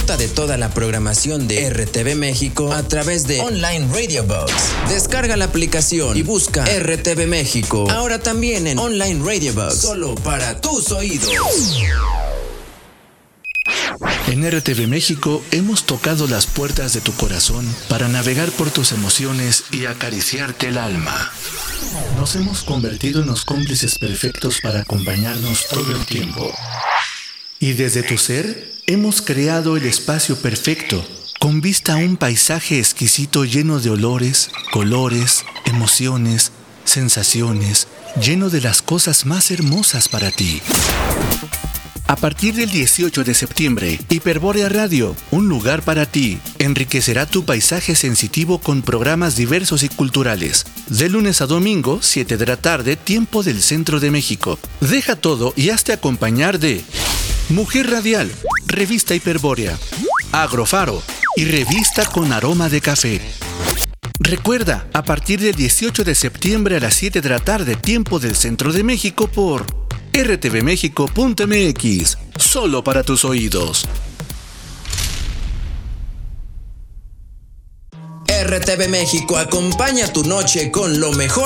Disfruta de toda la programación de RTV México a través de Online Radio Box. Descarga la aplicación y busca RTV México. Ahora también en Online Radio Box. Solo para tus oídos. En RTV México hemos tocado las puertas de tu corazón para navegar por tus emociones y acariciarte el alma. Nos hemos convertido en los cómplices perfectos para acompañarnos todo el tiempo. Y desde tu ser, hemos creado el espacio perfecto, con vista a un paisaje exquisito lleno de olores, colores, emociones, sensaciones, lleno de las cosas más hermosas para ti. A partir del 18 de septiembre, Hiperbórea Radio, un lugar para ti, enriquecerá tu paisaje sensitivo con programas diversos y culturales. De lunes a domingo, 7 de la tarde, tiempo del Centro de México. Deja todo y hazte acompañar de Mujer Radial, Revista Hiperbórea, Agrofaro y Revista con Aroma de Café. Recuerda, a partir del 18 de septiembre a las 7 de la tarde, tiempo del Centro de México por rtvmexico.mx, solo para tus oídos. RTV México acompaña tu noche con lo mejor